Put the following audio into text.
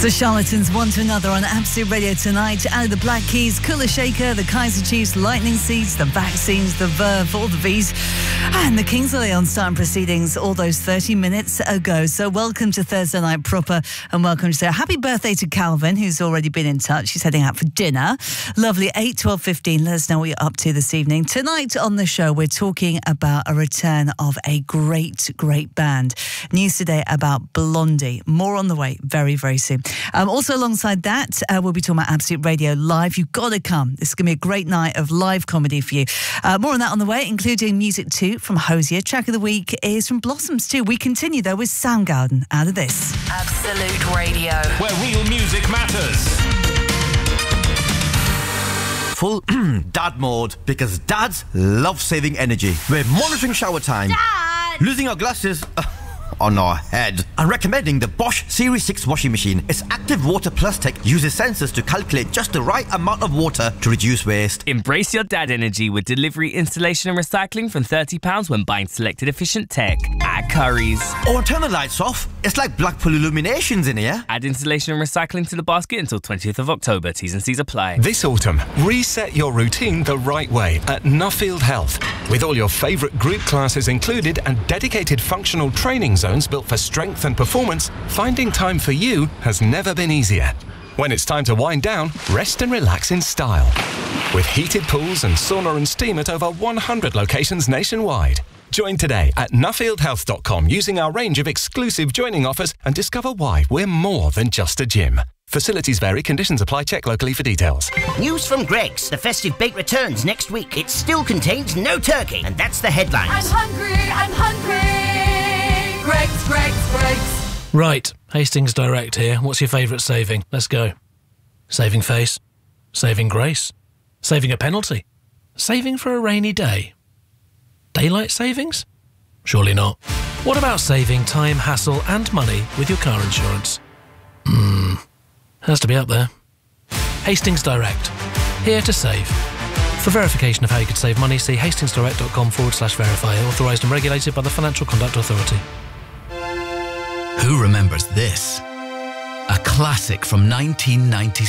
The Charlatans one to another on Absolute Radio tonight. Out of the Black Keys, Kula Shaker, the Kaiser Chiefs, Lightning Seeds, the Vaccines, the Verve, all the V's, and the Kings of Leon starting proceedings all those 30 minutes ago. So welcome to Thursday Night Proper, and welcome to say happy birthday to Calvin, who's already been in touch. He's heading out for dinner. Lovely 8, 12, 15. Let us know what you're up to this evening. Tonight on the show, we're talking about a return of a great band. News today about Blondie. More on the way very, very soon. Also alongside that, we'll be talking about Absolute Radio Live. You've got to come. This is going to be a great night of live comedy for you. More on that on the way, including music too from Hosier. Track of the week is from Blossoms too. We continue though with Soundgarden out of this. Absolute Radio, where real music matters. Full dad mode, because dads love saving energy. We're monitoring shower time, Dad! losing our glasses on our head, and recommending the Bosch Series 6 washing machine. Its active water plus tech uses sensors to calculate just the right amount of water to reduce waste. Embrace your dad energy with delivery, installation and recycling from £30 when buying selected efficient tech at Curry's. Or turn the lights off. It's like Blackpool Illuminations in here. Add installation and recycling to the basket until 20th of October. T's and C's apply. This autumn, reset your routine the right way at Nuffield Health. With all your favourite group classes included and dedicated functional training zones built for strength and performance, finding time for you has never been easier. When it's time to wind down, rest and relax in style. With heated pools and sauna and steam at over 100 locations nationwide. Join today at nuffieldhealth.com using our range of exclusive joining offers and discover why we're more than just a gym. Facilities vary, conditions apply, check locally for details. News from Greggs. The festive bake returns next week. It still contains no turkey, and that's the headlines. I'm hungry. Greggs. Right, Hastings Direct here. What's your favourite saving? Let's go. Saving face. Saving grace. Saving a penalty. Saving for a rainy day. Daylight savings? Surely not. What about saving time, hassle and money with your car insurance? Has to be up there. Hastings Direct. Here to save. For verification of how you could save money, see hastingsdirect.com/verify. Authorised and regulated by the Financial Conduct Authority. Who remembers this? A classic from 1996.